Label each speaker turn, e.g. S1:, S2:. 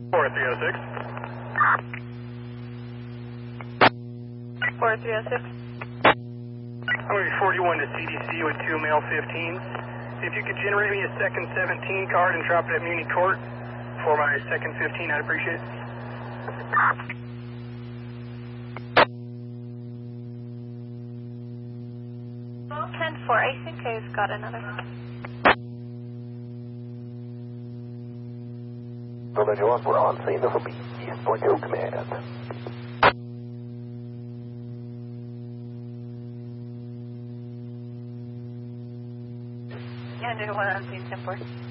S1: 4306.
S2: 4306.
S1: I'm going to be 41 to CDC with 2 male 15s. If you could generate me a second 17 card and drop it at Muni Court for my second 15, I'd appreciate it.
S2: 10-4, I think I've got another.
S3: Brother Jaws, we're on scene. This will be Eastport Hill Command.
S2: Yeah, 1 on scene, 10-4.